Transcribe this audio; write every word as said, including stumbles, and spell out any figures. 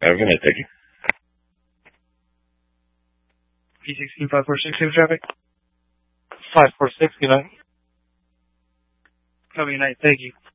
Have a good night. Thank you. P sixteen five four six, same traffic. five four six, good night. Have a good night. Thank you.